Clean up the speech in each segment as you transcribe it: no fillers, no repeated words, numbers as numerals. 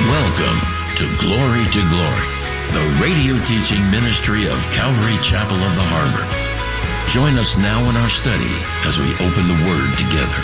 Welcome to Glory to Glory, the radio teaching ministry of Calvary Chapel of the Harbor. Join us now in our study as we open the Word together.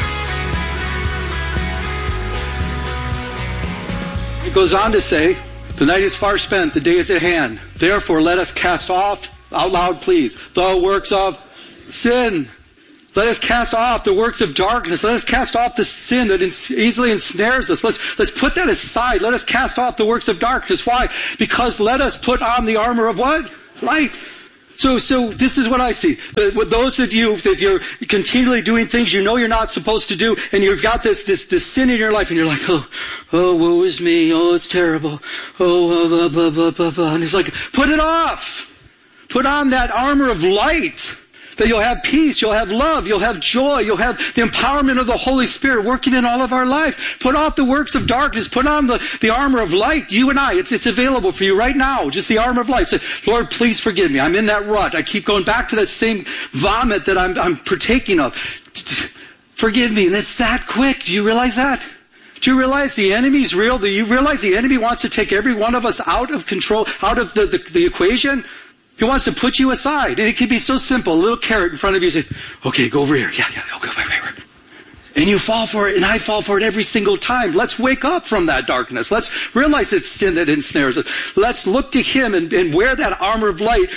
It goes on to say, the night is far spent, the day is at hand. Therefore, let us cast off, out loud please, the works of sin. Let us cast off the works of darkness. Let us cast off the sin that easily ensnares us. Let's put that aside. Let us cast off the works of darkness. Why? Because let us put on the armor of what? Light. So this is what I see. With those of you, if you're continually doing things you know you're not supposed to do, and you've got this sin in your life, and you're like, oh, woe is me. Oh, it's terrible. Oh, blah, blah, blah, blah, blah. And he's like, put it off. Put on that armor of light. That you'll have peace, you'll have love, you'll have joy, you'll have the empowerment of the Holy Spirit working in all of our life. Put off the works of darkness, put on the armor of light, you and I. It's available for you right now, just the armor of light. Say, Lord, please forgive me. I'm in that rut. I keep going back to that same vomit that I'm partaking of. Forgive me. And it's that quick. Do you realize that? Do you realize the enemy's real? Do you realize the enemy wants to take every one of us out of control, out of the equation? He wants to put you aside. And it can be so simple. A little carrot in front of you. Say, okay, go over here. Yeah, okay, wait. And you fall for it, and I fall for it every single time. Let's wake up from that darkness. Let's realize it's sin that ensnares us. Let's look to Him and wear that armor of light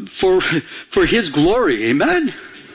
for His glory. Amen?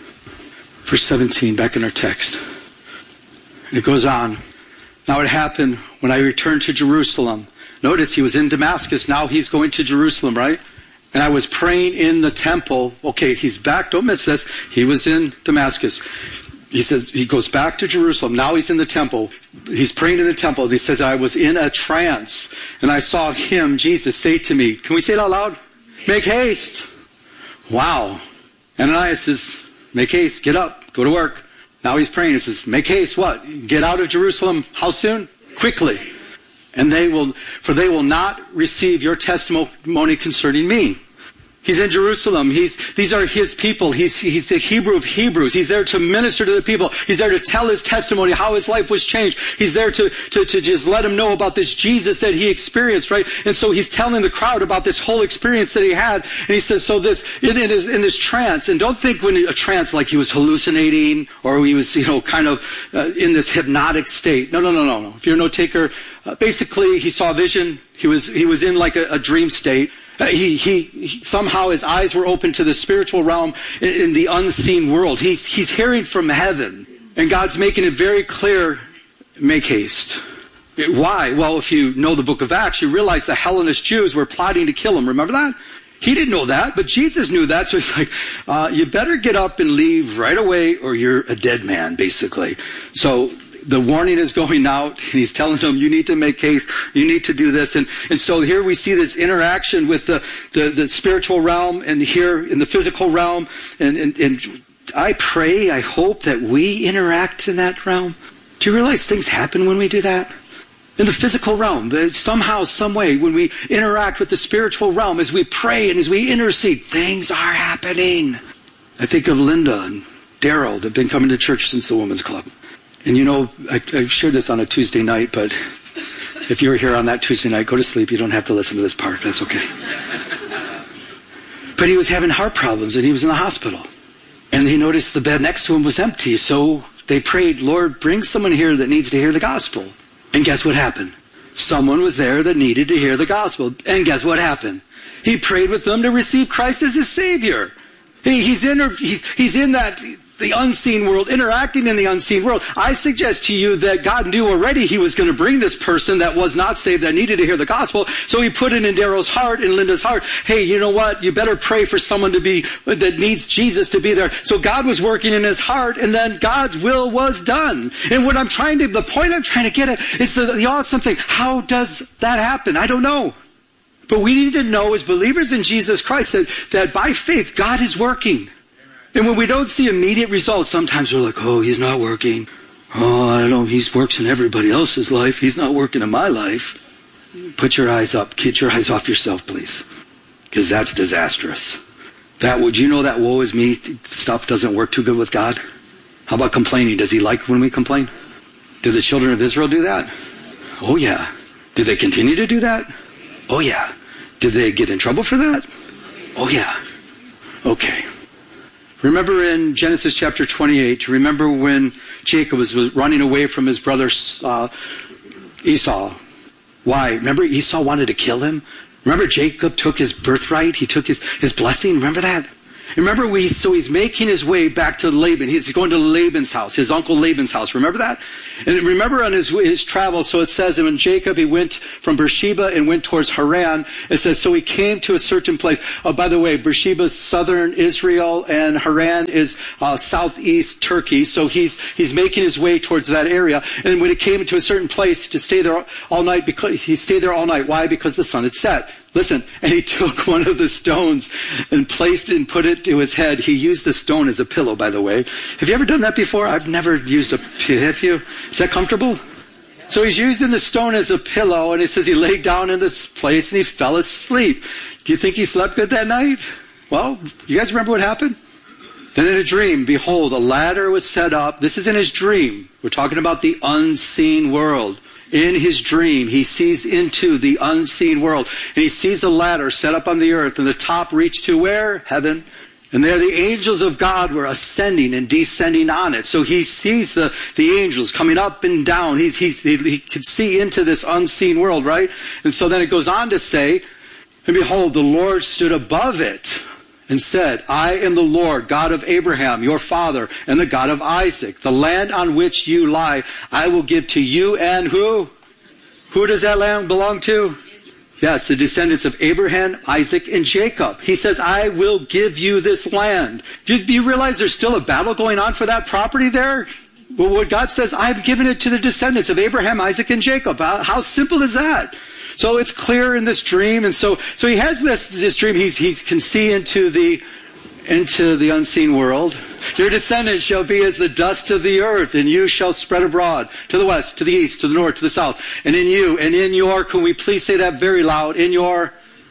Verse 17, back in our text. And it goes on. Now it happened when I returned to Jerusalem. Notice he was in Damascus. Now he's going to Jerusalem, right? And I was praying in the temple. Okay, he's back. Don't miss this. He was in Damascus. He says he goes back to Jerusalem. Now he's in the temple. He's praying in the temple. He says, I was in a trance. And I saw him, Jesus, say to me, can we say it out loud? Make haste. Wow. Ananias says, make haste. Get up. Go to work. Now he's praying. He says, make haste. What? Get out of Jerusalem. How soon? Quickly. And they will not receive your testimony concerning me. He's in Jerusalem. These are his people. He's the Hebrew of Hebrews. He's there to minister to the people. He's there to tell his testimony, how his life was changed. He's there to just let them know about this Jesus that he experienced, right? And so he's telling the crowd about this whole experience that he had. And he says, so in this trance, and don't think when a trance like he was hallucinating or he was, kind of in this hypnotic state. No. If you're a note taker, basically he saw a vision. He was in like a dream state. He somehow his eyes were open to the spiritual realm in the unseen world. He's hearing from heaven, and God's making it very clear, make haste. Why? Well, if you know the book of Acts, you realize the Hellenist Jews were plotting to kill him. Remember that? He didn't know that, but Jesus knew that. So he's like, you better get up and leave right away or you're a dead man, basically. So the warning is going out, and he's telling them, you need to make haste, you need to do this. And so here we see this interaction with the spiritual realm and here in the physical realm. And I pray, I hope that we interact in that realm. Do you realize things happen when we do that? In the physical realm, somehow, some way, when we interact with the spiritual realm, as we pray and as we intercede, things are happening. I think of Linda and Daryl that have been coming to church since the Women's Club. And I shared this on a Tuesday night, but if you were here on that Tuesday night, go to sleep. You don't have to listen to this part. That's okay. But he was having heart problems, and he was in the hospital. And he noticed the bed next to him was empty. So they prayed, Lord, bring someone here that needs to hear the gospel. And guess what happened? Someone was there that needed to hear the gospel. And guess what happened? He prayed with them to receive Christ as his Savior. He's in that the unseen world, interacting in the unseen world. I suggest to you that God knew already he was going to bring this person that was not saved, that needed to hear the gospel. So he put it in Daryl's heart, in Linda's heart. Hey, you know what? You better pray for someone that needs Jesus to be there. So God was working in his heart, and then God's will was done. And the point I'm trying to get at is the awesome thing. How does that happen? I don't know. But we need to know as believers in Jesus Christ that by faith, God is working. And when we don't see immediate results, sometimes we're like, oh, he's not working. Oh, I don't know, he works in everybody else's life. He's not working in my life. Put your eyes up. Get your eyes off yourself, please. Because that's disastrous. That woe is me stuff doesn't work too good with God? How about complaining? Does he like when we complain? Did the children of Israel do that? Oh, yeah. Did they continue to do that? Oh yeah. Did they get in trouble for that? Oh yeah. Okay. Remember in Genesis chapter 28, remember when Jacob was running away from his brother Esau. Why? Remember Esau wanted to kill him? Remember Jacob took his birthright? He took his blessing? Remember that? Remember, so he's making his way back to Laban. He's going to Laban's house, his uncle Laban's house. Remember that? And remember on his travels, so it says that when Jacob, he went from Beersheba and went towards Haran, it says, so he came to a certain place. Oh, by the way, Beersheba is southern Israel and Haran is southeast Turkey. So he's making his way towards that area. And when he came to a certain place to stay there all night, because he stayed there all night. Why? Because the sun had set. Listen, and he took one of the stones and placed it and put it to his head. He used a stone as a pillow, by the way. Have you ever done that before? I've never used have you? Is that comfortable? So he's using the stone as a pillow, and it says he laid down in this place and he fell asleep. Do you think he slept good that night? Well, you guys remember what happened? Then in a dream, behold, a ladder was set up. This is in his dream. We're talking about the unseen world. In his dream, he sees into the unseen world. And he sees a ladder set up on the earth, and the top reached to where? Heaven. And there the angels of God were ascending and descending on it. So he sees the angels coming up and down. He could see into this unseen world, right? And so then it goes on to say, and behold, the Lord stood above it and said, I am the Lord, God of Abraham, your father, and the God of Isaac. The land on which you lie, I will give to you and who? Who does that land belong to? Yes, the descendants of Abraham, Isaac, and Jacob. He says, I will give you this land. Do you realize there's still a battle going on for that property there? Well, what God says, I've given it to the descendants of Abraham, Isaac, and Jacob. How simple is that? So it's clear in this dream, and so he has this dream. He can see into the unseen world. Your descendants shall be as the dust of the earth, and you shall spread abroad to the west, to the east, to the north, to the south. And in you, and in your, can we please say that very loud? In your,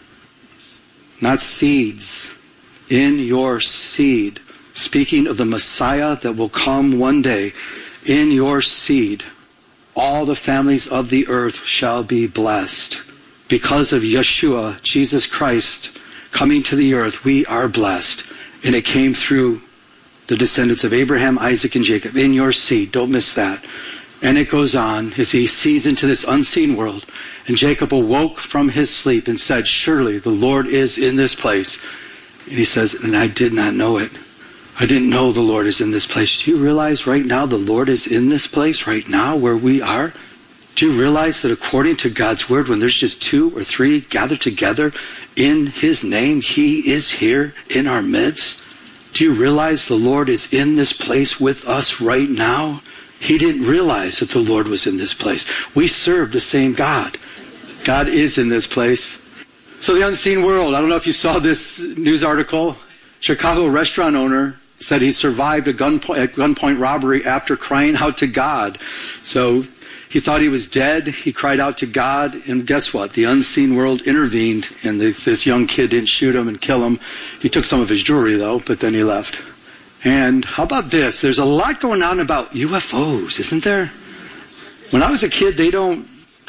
not seeds, in your seed. Speaking of the Messiah that will come one day, in your seed, all the families of the earth shall be blessed. Because of Yeshua, Jesus Christ, coming to the earth, we are blessed. And it came through the descendants of Abraham, Isaac, and Jacob. In your seed. Don't miss that. And it goes on as he sees into this unseen world. And Jacob awoke from his sleep and said, surely the Lord is in this place. And he says, and I did not know it. I didn't know the Lord is in this place. Do you realize right now the Lord is in this place right now where we are? Do you realize that according to God's word, when there's just 2 or 3 gathered together in his name, he is here in our midst? Do you realize the Lord is in this place with us right now? He didn't realize that the Lord was in this place. We serve the same God. God is in this place. So the unseen world, I don't know if you saw this news article. Chicago restaurant owner said he survived a gunpoint robbery after crying out to God. So he thought he was dead. He cried out to God. And guess what? The unseen world intervened, and this young kid didn't shoot him and kill him. He took some of his jewelry, though, but then he left. And how about this? There's a lot going on about UFOs, isn't there? When I was a kid, all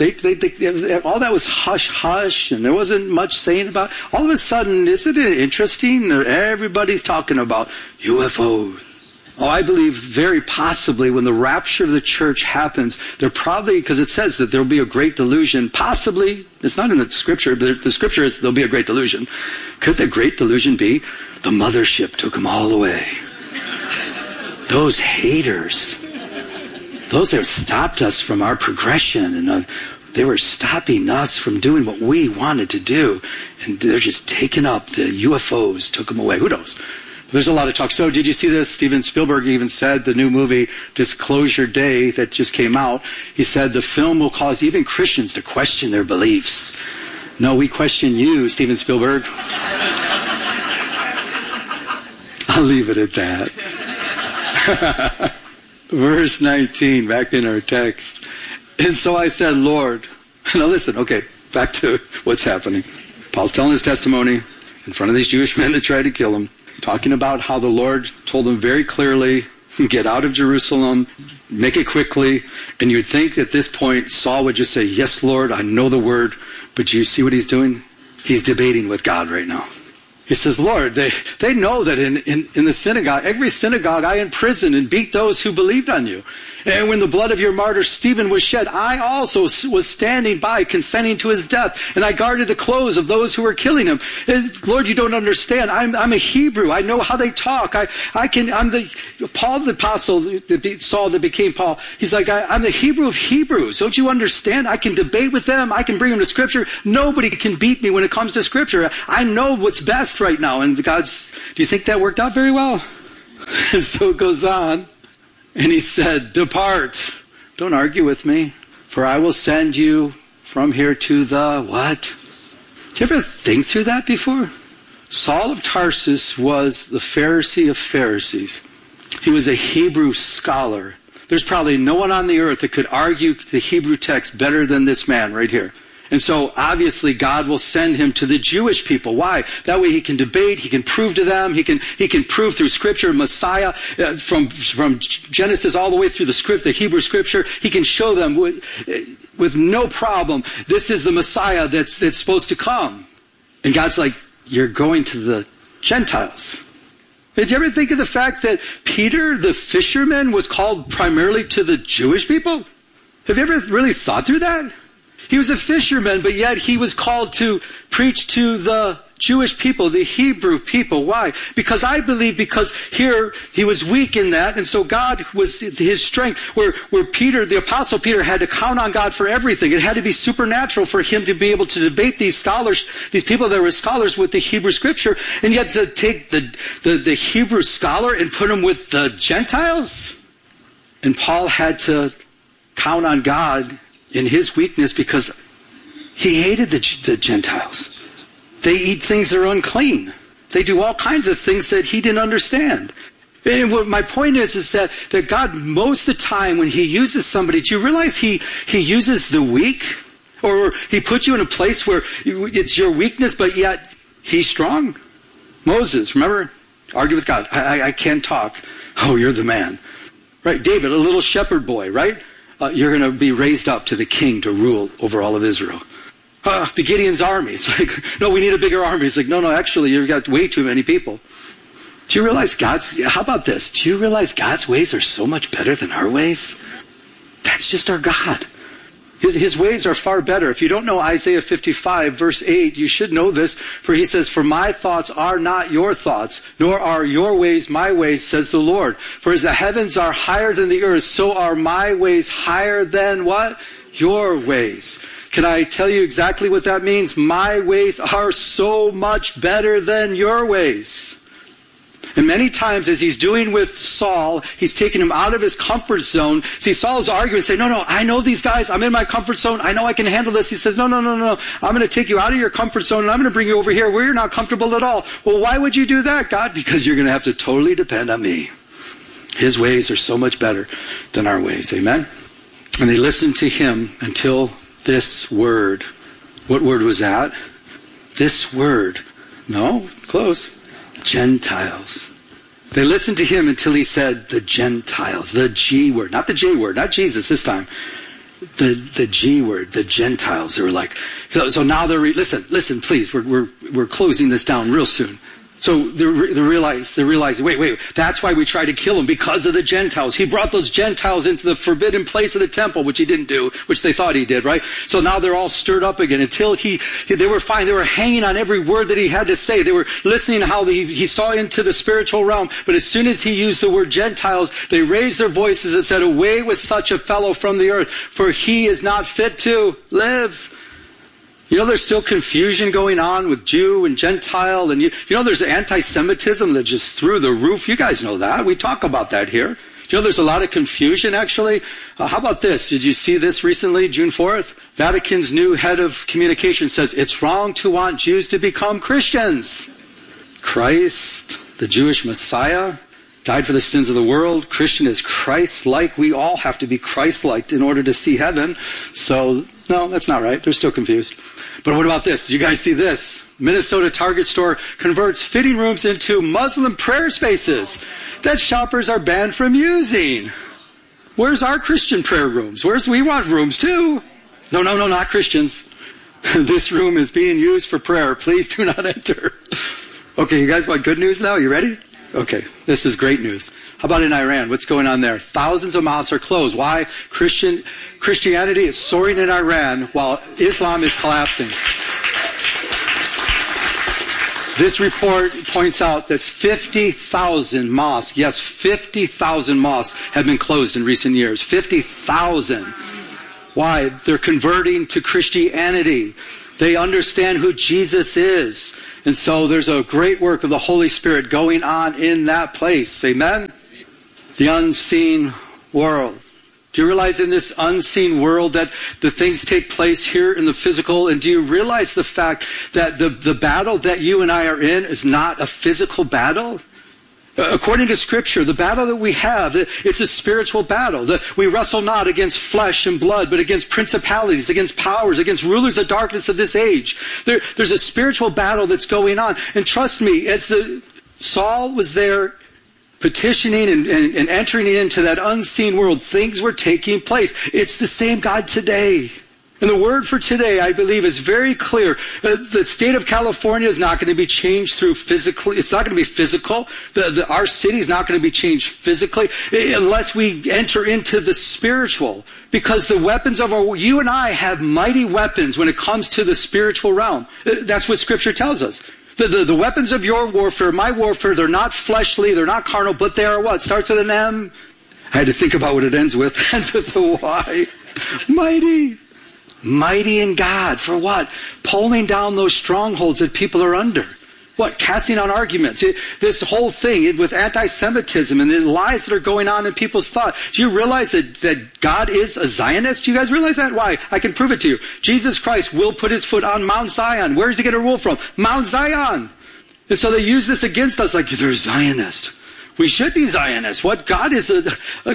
that was hush-hush, and there wasn't much saying about it. All of a sudden, isn't it interesting? Everybody's talking about UFOs. Oh, I believe very possibly when the rapture of the church happens, there probably, because it says that there will be a great delusion, possibly, it's not in the scripture, but the scripture is there'll be a great delusion. Could the great delusion be the mothership took them all away? Those haters, those that stopped us from our progression, and they were stopping us from doing what we wanted to do, and they're just taking up, the UFOs took them away. Who knows? There's a lot of talk. So did you see this? Steven Spielberg even said the new movie Disclosure Day that just came out, he said the film will cause even Christians to question their beliefs. No, we question you, Steven Spielberg. I'll leave it at that. Verse 19, back in our text. And so I said, Lord, now listen, okay, back to what's happening. Paul's telling his testimony in front of these Jewish men that tried to kill him, talking about how the Lord told him very clearly, get out of Jerusalem, make it quickly, and you'd think at this point Saul would just say, yes, Lord, I know the word, but do you see what he's doing? He's debating with God right now. He says, Lord, they know that in the synagogue, every synagogue I imprisoned and beat those who believed on you. And when the blood of your martyr Stephen was shed, I also was standing by, consenting to his death. And I guarded the clothes of those who were killing him. And Lord, you don't understand. I'm a Hebrew. I know how they talk. I'm Paul the apostle, Saul that became Paul. He's like, I'm the Hebrew of Hebrews. Don't you understand? I can debate with them. I can bring them to Scripture. Nobody can beat me when it comes to Scripture. I know what's best right now. And do you think that worked out very well? And so it goes on. And he said, depart. Don't argue with me, for I will send you from here to the what? Did you ever think through that before? Saul of Tarsus was the Pharisee of Pharisees. He was a Hebrew scholar. There's probably no one on the earth that could argue the Hebrew text better than this man right here. And so obviously God will send him to the Jewish people. Why? That way he can debate, he can prove to them, he can prove through Scripture, Messiah, from Genesis all the way through the Hebrew Scripture. He can show them with no problem, this is the Messiah that's supposed to come. And God's like, you're going to the Gentiles. Did you ever think of the fact that Peter, the fisherman, was called primarily to the Jewish people? Have you ever really thought through that? He was a fisherman, but yet he was called to preach to the Jewish people, the Hebrew people. Why? Because here he was weak in that, and so God was his strength. Where Peter, the Apostle Peter, had to count on God for everything. It had to be supernatural for him to be able to debate these scholars, these people that were scholars with the Hebrew Scripture, and yet to take the Hebrew scholar and put him with the Gentiles. And Paul had to count on God in his weakness because he hated the Gentiles. They eat things that are unclean. They do all kinds of things that he didn't understand. And what my point is that God, most of the time when he uses somebody, do you realize he uses the weak? Or he puts you in a place where it's your weakness, but yet he's strong? Moses, remember? Argue with God. I can't talk. Oh, you're the man. Right? David, a little shepherd boy, right? You're going to be raised up to the king to rule over all of Israel. The Gideon's army. It's like, no, we need a bigger army. It's like, no, actually, you've got way too many people. Do you realize how about this? Do you realize God's ways are so much better than our ways? That's just our God. His ways are far better. If you don't know Isaiah 55, verse 8, you should know this. For he says, for my thoughts are not your thoughts, nor are your ways my ways, says the Lord. For as the heavens are higher than the earth, so are my ways higher than what? Your ways. Can I tell you exactly what that means? My ways are so much better than your ways. And many times, as he's doing with Saul, he's taking him out of his comfort zone. See, Saul's arguing, saying, no, I know these guys. I'm in my comfort zone. I know I can handle this. He says, no. I'm going to take you out of your comfort zone, and I'm going to bring you over here where you're not comfortable at all. Well, why would you do that, God? Because you're going to have to totally depend on me. His ways are so much better than our ways. Amen? And they listened to him until this word. What word was that? This word. No, close. Gentiles. They listened to him until he said the Gentiles, the G word, not the J word, not Jesus this time. The G word, the Gentiles. They were like, so now they're listen, please. We're closing this down real soon. So they're realizing, wait, that's why we tried to kill him, because of the Gentiles. He brought those Gentiles into the forbidden place of the temple, which he didn't do, which they thought he did, right? So now they're all stirred up again until they were fine. They were hanging on every word that he had to say. They were listening to how he saw into the spiritual realm. But as soon as he used the word Gentiles, they raised their voices and said, away with such a fellow from the earth, for he is not fit to live. You know, there's still confusion going on with Jew and Gentile, and you know there's anti-Semitism that's just through the roof. You guys know that. We talk about that here. You know, there's a lot of confusion, actually. How about this? Did you see this recently, June 4th? Vatican's new head of communication says it's wrong to want Jews to become Christians. Christ, the Jewish Messiah, died for the sins of the world. Christian is Christ-like. We all have to be Christ-like in order to see heaven. So, no, that's not right. They're still confused. But what about this? Did you guys see this? Minnesota Target store converts fitting rooms into Muslim prayer spaces that shoppers are banned from using. Where's our Christian prayer rooms? We want rooms too. No, not Christians. This room is being used for prayer. Please do not enter. Okay, you guys want good news now? You ready? Okay, this is great news. How about in Iran? What's going on there? Thousands of mosques are closed. Why? Christianity is soaring in Iran while Islam is collapsing. This report points out that 50,000 mosques, yes, 50,000 mosques have been closed in recent years. 50,000. Why? They're converting to Christianity. They understand who Jesus is. And so there's a great work of the Holy Spirit going on in that place. Amen? The unseen world. Do you realize in this unseen world that the things take place here in the physical? And do you realize the fact that the battle that you and I are in is not a physical battle? According to Scripture, the battle that we have, it's a spiritual battle. We wrestle not against flesh and blood, but against principalities, against powers, against rulers of darkness of this age. There's a spiritual battle that's going on. And trust me, as Saul was there petitioning and entering into that unseen world, things were taking place. It's the same God today. And the word for today, I believe, is very clear. The state of California is not going to be changed through physically. It's not going to be physical. Our city is not going to be changed physically unless we enter into the spiritual. Because the weapons of you and I have mighty weapons when it comes to the spiritual realm. That's what Scripture tells us. The weapons of your warfare, my warfare, they're not fleshly, they're not carnal, but they are what? Starts with an M. I had to think about what it ends with. It ends with a Y. Mighty. Mighty in God. For what? Pulling down those strongholds that people are under. What? Casting on arguments. This whole thing with anti-Semitism and the lies that are going on in people's thought. Do you realize that God is a Zionist? Do you guys realize that? Why? I can prove it to you. Jesus Christ will put his foot on Mount Zion. Where is he going to rule from? Mount Zion. And so they use this against us like, they're Zionist. We should be Zionists. What? God is the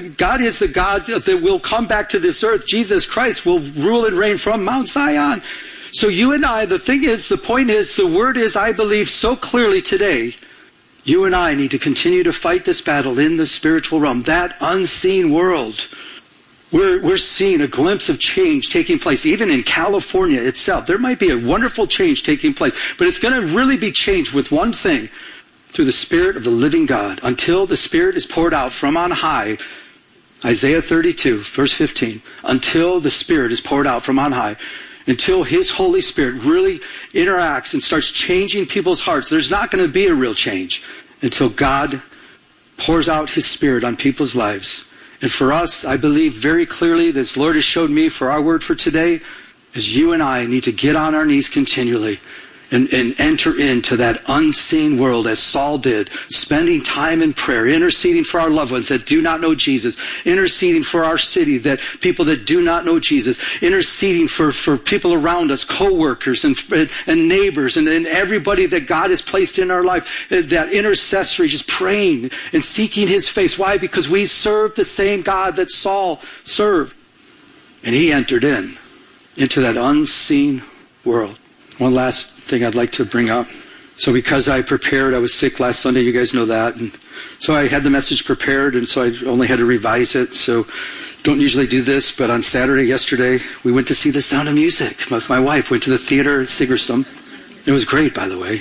God that will come back to this earth. Jesus Christ will rule and reign from Mount Zion. So you and I, the point is, the word is, I believe so clearly today, you and I need to continue to fight this battle in the spiritual realm, that unseen world. We're seeing a glimpse of change taking place, even in California itself. There might be a wonderful change taking place, but it's going to really be changed with one thing, through the Spirit of the living God, until the Spirit is poured out from on high. Isaiah 32, verse 15. Until the Spirit is poured out from on high. Until His Holy Spirit really interacts and starts changing people's hearts, there's not going to be a real change until God pours out His Spirit on people's lives. And for us, I believe very clearly, this Lord has showed me for our word for today, is you and I need to get on our knees continually and enter into that unseen world as Saul did, spending time in prayer, interceding for our loved ones that do not know Jesus, interceding for our city, that people that do not know Jesus, interceding for people around us, co-workers and neighbors and everybody that God has placed in our life, that intercessory, just praying and seeking His face. Why? Because we serve the same God that Saul served. And he entered into that unseen world. One last thing I'd like to bring up. So because I was sick last Sunday, you guys know that. And so I had the message prepared, and so I only had to revise it. So don't usually do this, but on Saturday, yesterday, we went to see The Sound of Music. My wife went to the theater at Sigerstam. It was great, by the way.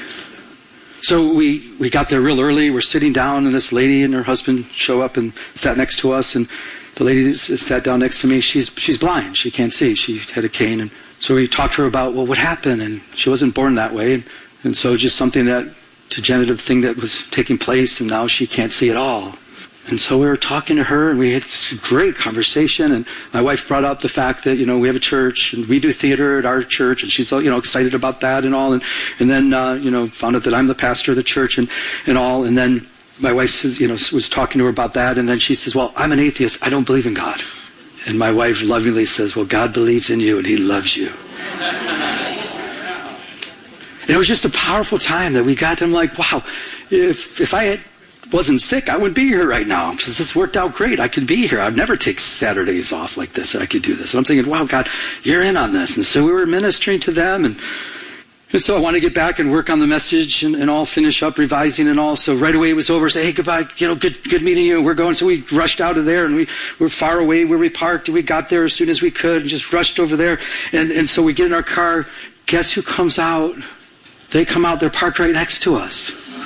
So we got there real early. We're sitting down, and this lady and her husband show up and sat next to us. And the lady that sat down next to me, she's blind. She can't see. She had a cane, and so we talked to her about, well, what happened? And she wasn't born that way. And so just something degenerative thing that was taking place, and now she can't see at all. And so we were talking to her, and we had this great conversation. And my wife brought up the fact that, we have a church, and we do theater at our church, and she's, excited about that and all. And then, found out that I'm the pastor of the church and all. And then my wife says, was talking to her about that. And then she says, well, I'm an atheist. I don't believe in God. And my wife lovingly says, well, God believes in you and He loves you. And it was just a powerful time that we got to, I'm like, wow, if I wasn't sick, I wouldn't be here right now. Because this worked out great. I could be here. I'd never take Saturdays off like this, and I could do this. And I'm thinking, wow, God, you're in on this. And so we were ministering to them, And so I want to get back and work on the message and all, finish up revising and all. So right away it was over. Say, hey, goodbye. Good meeting you. We're going. So we rushed out of there, and we were far away where we parked. And we got there as soon as we could and just rushed over there. And so we get in our car. Guess who comes out? They come out. They're parked right next to us.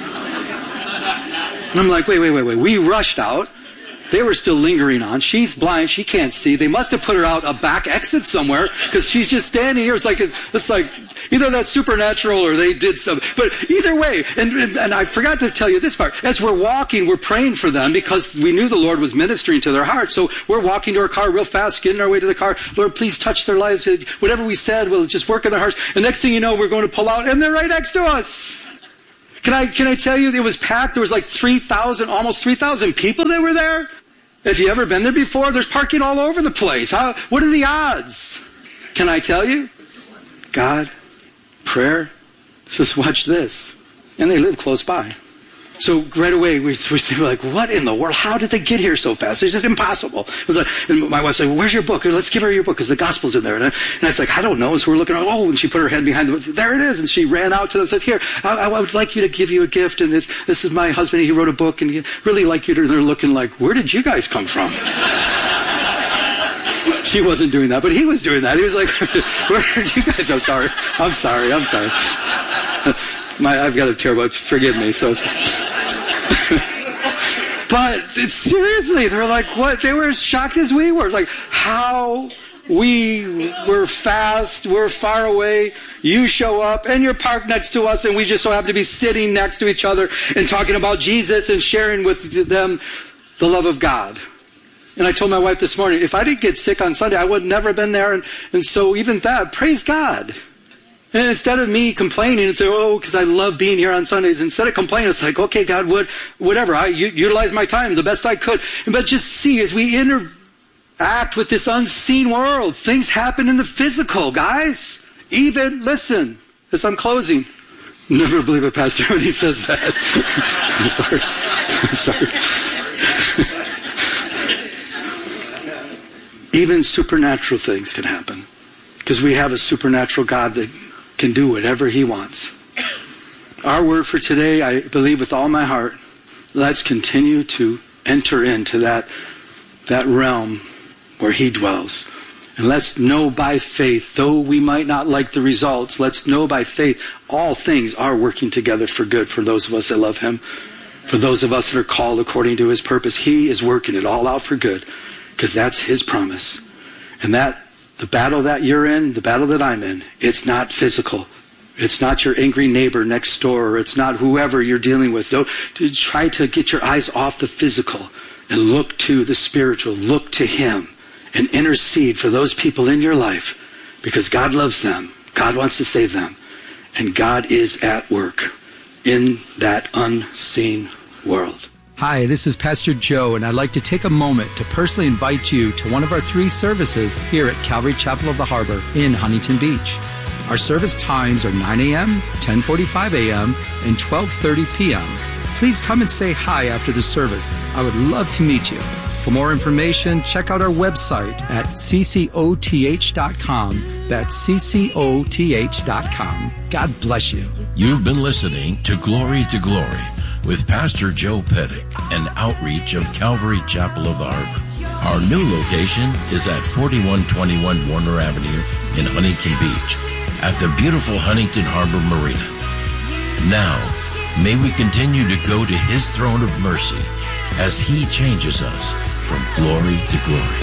And I'm like, wait. We rushed out. They were still lingering on. She's blind. She can't see. They must have put her out a back exit somewhere because she's just standing here. It's like either that's supernatural or they did something. But either way, and I forgot to tell you this part. As we're walking, we're praying for them because we knew the Lord was ministering to their hearts. So we're walking to our car real fast, getting our way to the car. Lord, please touch their lives. Whatever we said, we'll just work in their hearts. And next thing you know, we're going to pull out, and they're right next to us. Can I tell you, it was packed. There was like almost 3,000 people that were there. If you ever been there before, there's parking all over the place. What are the odds? Can I tell you? God, prayer, says watch this. And they live close by. So right away, we're like, what in the world? How did they get here so fast? It's just impossible. It was like, and my wife's like, well, where's your book? Let's give her your book because the gospel's in there. And I was like, I don't know. So we're looking, and she put her head behind there it is. And she ran out to them and said, here, I would like you to give you a gift. And this is my husband. He wrote a book and he'd really like you to. They're looking like, where did you guys come from? She wasn't doing that, but he was doing that. He was like, where did you guys? I'm sorry. I've got a terrible, forgive me. But seriously, they're like, what? They were as shocked as we were. Like, how we were fast, we're far away, you show up, and you're parked next to us, and we just so happen to be sitting next to each other and talking about Jesus and sharing with them the love of God. And I told my wife this morning, if I didn't get sick on Sunday, I would never have been there. And so even that, praise God. And instead of me complaining and saying, because I love being here on Sundays, instead of complaining, it's like, okay, God, whatever. I utilize my time the best I could. But just see, as we interact with this unseen world, things happen in the physical, guys. Even, listen, as I'm closing, never believe a pastor when he says that. I'm sorry. Even supernatural things can happen. Because we have a supernatural God that can do whatever he wants. Our word for today, I believe with all my heart, let's continue to enter into that realm where he dwells. And let's know by faith, though we might not like the results, let's know by faith all things are working together for good for those of us that love him. For those of us that are called according to his purpose, he is working it all out for good because that's his promise. And that the battle that you're in, the battle that I'm in, it's not physical. It's not your angry neighbor next door, or it's not whoever you're dealing with. Don't try to get your eyes off the physical and look to the spiritual. Look to him and intercede for those people in your life because God loves them. God wants to save them. And God is at work in that unseen world. Hi, this is Pastor Joe, and I'd like to take a moment to personally invite you to one of our 3 services here at Calvary Chapel of the Harbor in Huntington Beach. Our service times are 9 a.m., 10:45 a.m., and 12:30 p.m. Please come and say hi after the service. I would love to meet you. For more information, check out our website at ccoth.com. That's ccoth.com. God bless you. You've been listening to Glory with Pastor Joe Pettick, an outreach of Calvary Chapel of the Harbor. Our new location is at 4121 Warner Avenue in Huntington Beach at the beautiful Huntington Harbor Marina. Now, may we continue to go to his throne of mercy as he changes us from glory to glory.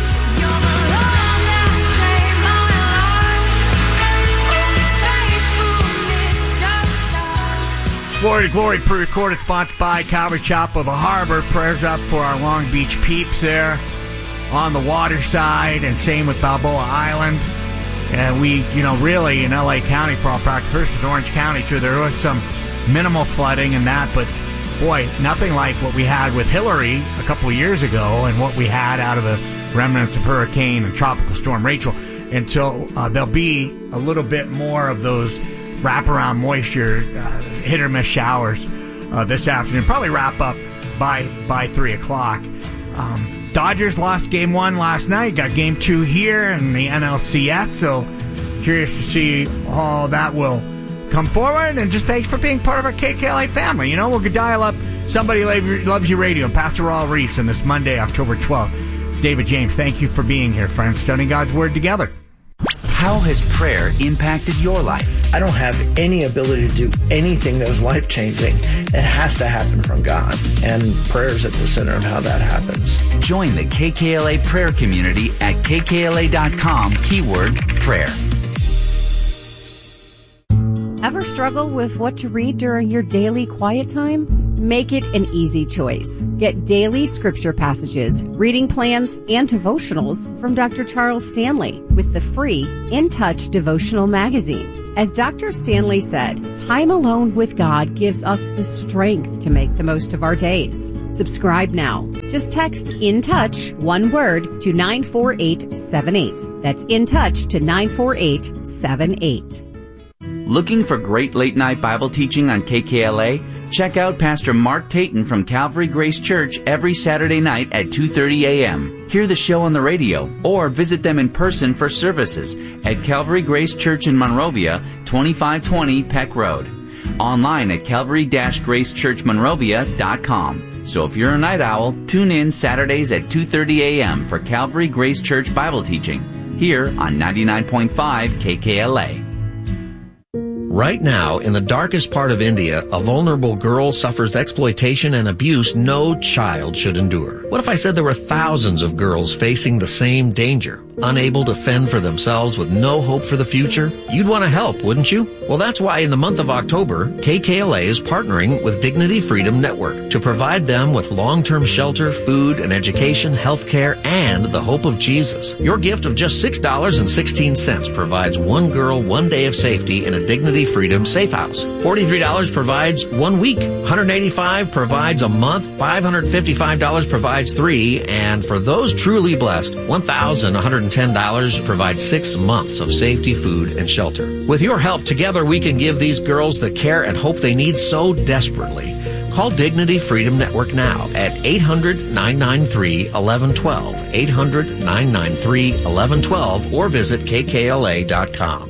Glory to Glory, pre-recorded, sponsored by Calvary Chapel of the Harbor. Prayers up for our Long Beach peeps there on the water side, and same with Balboa Island. And we, really in LA County, for all practical purposes, Orange County too, there was some minimal flooding and that, but boy, nothing like what we had with Hillary a couple of years ago and what we had out of the remnants of Hurricane and Tropical Storm Rachel, until there'll be a little bit more of those wraparound moisture, hit or miss showers this afternoon. Probably wrap up by 3 o'clock. Dodgers lost game 1 last night. Got game 2 here in the NLCS. So curious to see how that will come forward and just thanks for being part of our KKLA family. You know, we'll dial up Somebody Loves You Radio and Pastor Raul Reese on this Monday, October 12th. David James, thank you for being here, friends, studying God's Word together. How has prayer impacted your life? I don't have any ability to do anything that is life-changing. It has to happen from God, and prayer is at the center of how that happens. Join the KKLA prayer community at kkla.com, keyword prayer. Ever struggle with what to read during your daily quiet time? Make it an easy choice. Get daily scripture passages, reading plans, and devotionals from Dr. Charles Stanley with the free In Touch devotional magazine. As Dr. Stanley said, time alone with God gives us the strength to make the most of our days. Subscribe now. Just text In Touch, one word, to 94878. That's In Touch to 94878. Looking for great late-night Bible teaching on KKLA? Check out Pastor Mark Tayton from Calvary Grace Church every Saturday night at 2:30 a.m. Hear the show on the radio or visit them in person for services at Calvary Grace Church in Monrovia, 2520 Peck Road. Online at calvary-gracechurchmonrovia.com. So if you're a night owl, tune in Saturdays at 2:30 a.m. for Calvary Grace Church Bible teaching here on 99.5 KKLA. Right now, in the darkest part of India, a vulnerable girl suffers exploitation and abuse no child should endure. What if I said there were thousands of girls facing the same danger, unable to fend for themselves with no hope for the future? You'd want to help, wouldn't you? Well, that's why in the month of October, KKLA is partnering with Dignity Freedom Network to provide them with long-term shelter, food, and education, health care, and the hope of Jesus. Your gift of just $6.16 provides one girl 1 day of safety in a Dignity Freedom Safe House. $43 provides 1 week. $185 provides a month. $555 provides 3. And for those truly blessed, $1,110 provides 6 months of safety, food, and shelter. With your help, together we can give these girls the care and hope they need so desperately. Call Dignity Freedom Network now at 800-993-1112, 800-993-1112, or visit kkla.com.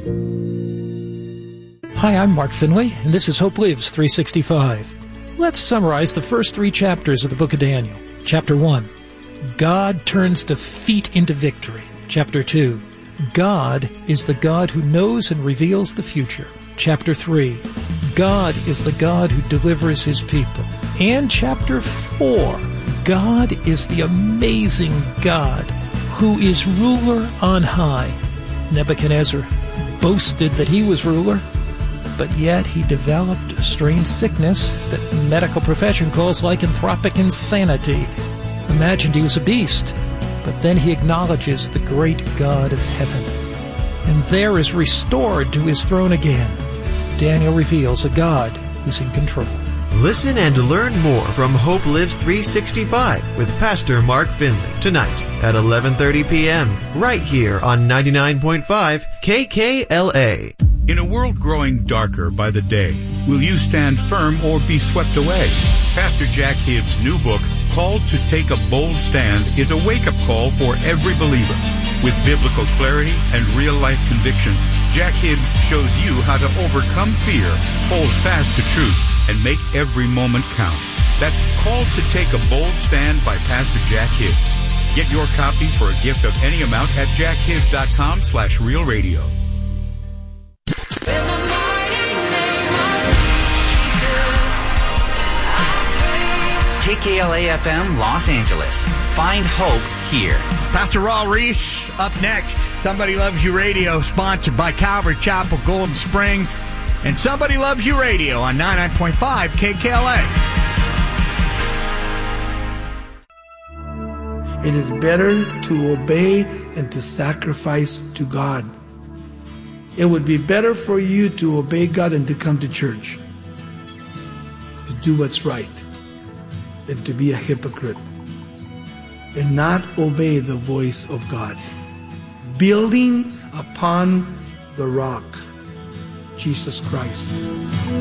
Hi, I'm Mark Finley, and this is Hope Lives 365. Let's summarize the first 3 chapters of the book of Daniel. Chapter 1, God turns defeat into victory. Chapter 2, God is the God who knows and reveals the future. Chapter 3, God is the God who delivers His people. And Chapter 4, God is the amazing God who is ruler on high. Nebuchadnezzar boasted that he was ruler, but yet he developed a strange sickness that the medical profession calls lycanthropic insanity. Imagined he was a beast, but then he acknowledges the great God of heaven, and there is restored to his throne again. Daniel reveals a God who's in control. Listen and learn more from Hope Lives 365 with Pastor Mark Finley tonight at 11:30 p.m. right here on 99.5 KKLA. In a world growing darker by the day, will you stand firm or be swept away? Pastor Jack Hibbs' new book, Called to Take a Bold Stand, is a wake-up call for every believer. With biblical clarity and real-life conviction, Jack Hibbs shows you how to overcome fear, hold fast to truth, and make every moment count. That's Called to Take a Bold Stand by Pastor Jack Hibbs. Get your copy for a gift of any amount at jackhibbs.com/realradio. KKLA-FM Los Angeles. Find hope here. Pastor Raul Reese up next. Somebody Loves You Radio, sponsored by Calvary Chapel, Golden Springs, and Somebody Loves You Radio on 99.5 KKLA. It is better to obey than to sacrifice to God. It would be better for you to obey God than to come to church, to do what's right, than to be a hypocrite and not obey the voice of God. Building upon the rock, Jesus Christ.